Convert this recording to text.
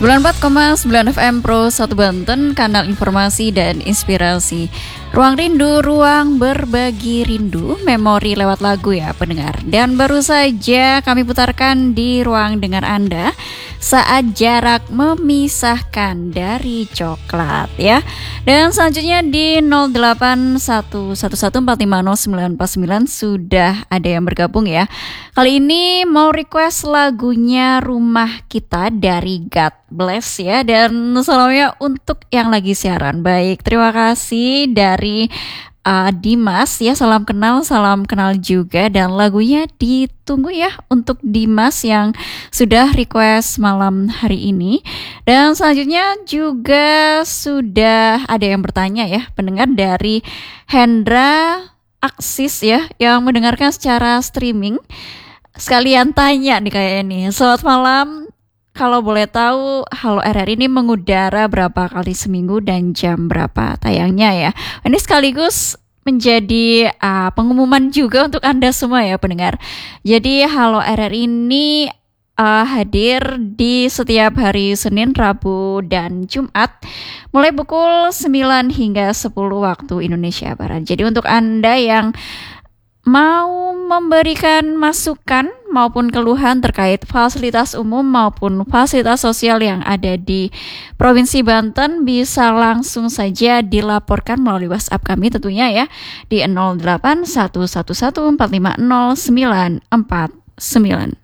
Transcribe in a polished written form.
94,9 FM Pro 1 Banten, kanal informasi dan inspirasi. Ruang Rindu, ruang berbagi rindu, memori lewat lagu ya pendengar. Dan baru saja kami putarkan di ruang dengar Anda saat jarak memisahkan dari coklat ya. Dan selanjutnya di 081114500949 sudah ada yang bergabung ya. Kali ini mau request lagunya Rumah Kita dari God Bless ya. Dan salamnya untuk yang lagi siaran. Baik, terima kasih dari Dimas ya, salam kenal juga, dan lagunya ditunggu ya untuk Dimas yang sudah request malam hari ini. Dan selanjutnya juga sudah ada yang bertanya ya, pendengar dari Hendra Aksis ya, yang mendengarkan secara streaming. Sekalian tanya nih kayaknya nih, selamat malam. Kalau boleh tahu, Halo RRI ini mengudara berapa kali seminggu dan jam berapa tayangnya ya? Ini sekaligus menjadi pengumuman juga untuk Anda semua ya pendengar. Jadi Halo RRI ini hadir di setiap hari Senin, Rabu, dan Jumat mulai pukul 9 hingga 10 waktu Indonesia Barat. Jadi untuk Anda yang mau memberikan masukan maupun keluhan terkait fasilitas umum maupun fasilitas sosial yang ada di Provinsi Banten, bisa langsung saja dilaporkan melalui WhatsApp kami tentunya ya di 081114500949.